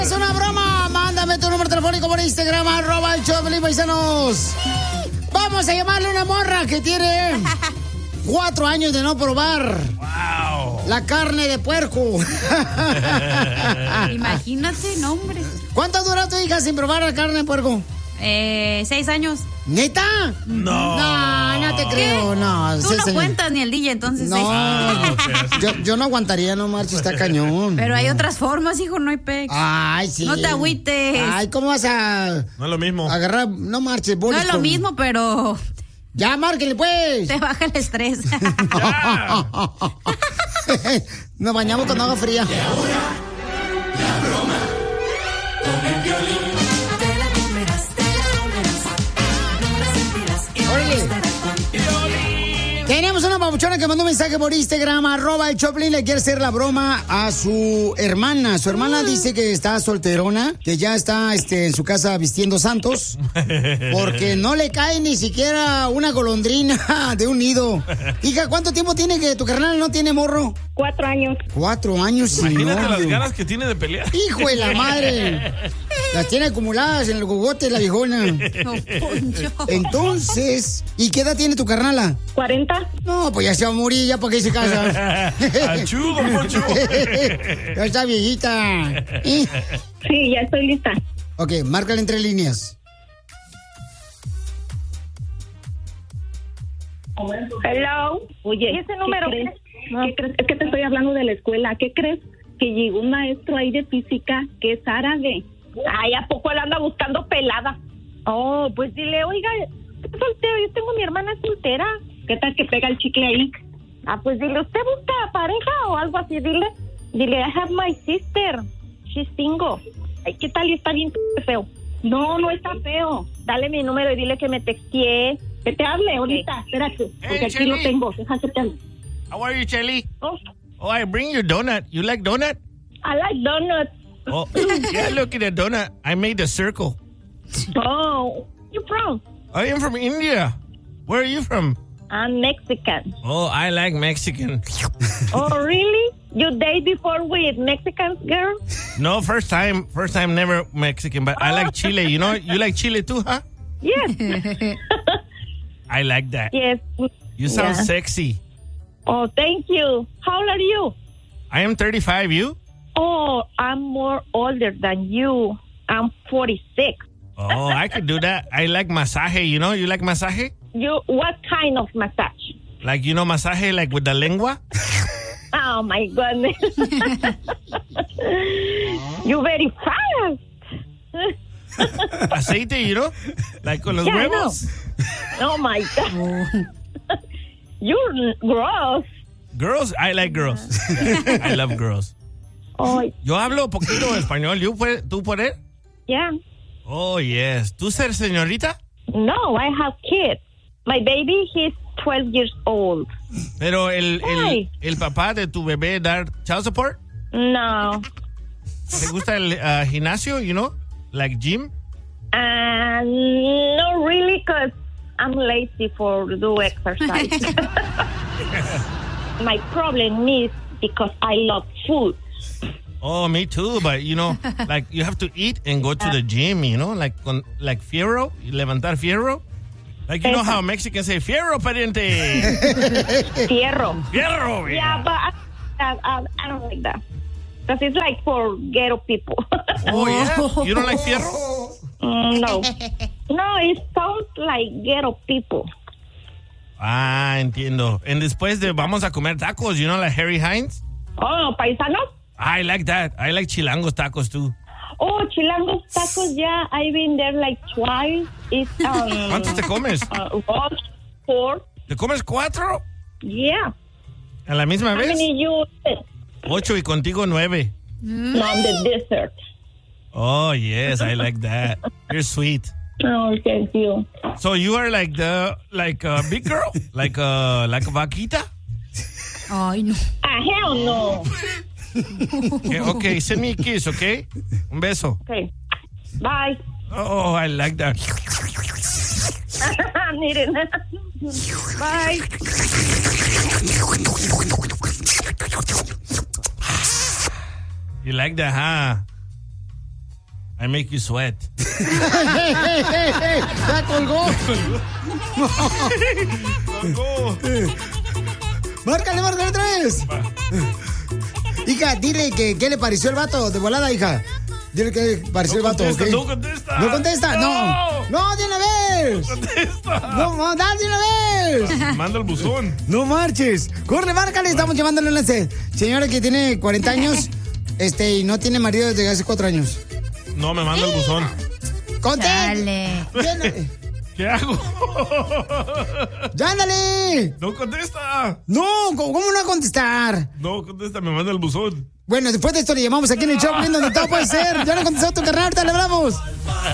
Es una broma. Mándame tu número telefónico por Instagram, @el paisanos. Vamos a llamarle a una morra que tiene 4 años de no probar. Wow. La carne de puerco. Imagínate, no, hombre. ¿Cuánto dura tu hija sin probar la carne de puerco? 6 años. ¿Neta? No. No te creo, no. Tú no cuentas ni el DJ, entonces. No, yo no aguantaría, no marches, está cañón. Pero hay otras formas, hijo, no hay pex. Ay, sí. No te agüites. Ay, ¿cómo vas a No es lo mismo. agarrar? No marches, No es lo mismo, pero Ya, márquele, pues. te baja el estrés. Nos bañamos con agua fría. Y ahora, la broma con el Piolín. Te la comerás, no la sentirás y Órale. te gustará con Piolín. Tenemos una papuchona que mandó un mensaje por Instagram, @el Choplin, le quiere hacer la broma a su hermana. Su hermana dice que está solterona, que ya está en su casa vistiendo santos, porque no le cae ni siquiera una golondrina de un nido. Hija, ¿cuánto tiempo tiene que tu carnal no tiene morro? 4 años. 4 años sin Imagínate las novio. ganas que tiene de pelear. ¡Hijo de la madre! Las tiene acumuladas en el gogote la viejona. No, Poncho. Entonces, ¿y qué edad tiene tu carnala? 40. No, pues ya se va a morir, ya para qué se casa. Achú, don Poncho. Ya está viejita. Sí, ya estoy lista. Ok, márcale entre líneas. Hello. Oye, ese número. ¿Qué crees? Es que te estoy hablando de la escuela. ¿Qué crees? Que llegó un maestro ahí de física que es árabe. Ay, ¿a poco él anda buscando pelada? Oh, pues dile, oiga, estoy soltero, yo tengo mi hermana soltera. ¿Qué tal que pega el chicle ahí? Ah, pues dile, ¿usted busca pareja o algo así? Dile, I have my sister. She's single. Ay, ¿qué tal? Y está bien feo. No, no está feo. Dale mi número y dile que me texteé. Que te hable ahorita. Espérate, porque aquí lo tengo. Deja que te hable. How are you, Shelly? Oh, Oh, I bring you donut. You like donut? I like donuts. Oh, yeah, look at the donut. I made a circle. Oh, you from? I am from India. Where are you from? I'm Mexican. Oh, I like Mexican. Oh, really? You date before with Mexican girl? No, first time, never Mexican, but I like chile. You know, you like chile too, huh? Yes. I like that. Yes. You sound Yeah. sexy. Oh, thank you. How old are you? I am 35. You? Oh, I'm more older than you. I'm 46. Oh, I could do that. I like masaje. You know, you like masaje? What kind of massage? Like, you know, masaje like with the lengua? Oh, my goodness. You're very fast. Aceite, you know? Like con los Yeah, I huevos? Oh, my God. You're gross. Girls, I like girls. I love girls. Oh, Yo hablo poquito español. ¿Tú puedes? yeah. Oh, yes. ¿Tú ser señorita? No, I have kids. My baby, he's 12 years old. Pero Why? el papá de tu bebé dar child support? No. ¿Te gusta el gimnasio, you know? Like gym? Not really, because I'm lazy for do exercise. My problem is because I love food. Oh, me too. But, you know, like you have to eat and go to the gym, you know? Like fierro, levantar fierro. Like, you know how Mexicans say, fierro, pariente. Fierro. Fierro. Yeah, but I don't like that. Because it's like for ghetto people. Oh, yeah? You don't like fierro? No. No, it sounds like ghetto people. Ah, entiendo. And después vamos a comer tacos, you know, like Harry Hines? Oh, paisanos? I like that. I like chilangos tacos too. Oh, chilangos tacos, yeah. I've been there like twice. It's, ¿Cuántos te comes? roast pork. ¿Te comes 4? Yeah. ¿A la misma How vez? many you? 8 y contigo 9. On the dessert. Oh, yes, I like that. You're sweet. Oh, thank you. So you are like a big girl? Like a vaquita? Ay, no. Hell no. Okay, send me a kiss, okay? Un beso. Okay. Bye. Oh, I like that. Miren. Bye. You like that, huh? I make you sweat. ¡Ya colgó! Márcale otra vez. Hija, dile que qué le pareció el vato de volada, hija. Dile que le pareció el vato, ¿ok? No contesta. No contesta, no. No, de una vez. No contesta. No, dale de una vez. Manda el buzón. No marches. Corre, márcale, estamos llevándole una señora que tiene 40 años y no tiene marido desde hace 4 años. No, me manda el buzón. Dale. ¿Qué hago? ¡Ya, ándale! No contesta. No, ¿cómo no va a contestar? No contesta, me manda el buzón. Bueno, después de esto le llamamos aquí en el show, donde todo puede ser. Ya no contestó tu carnal, ahorita le hablamos.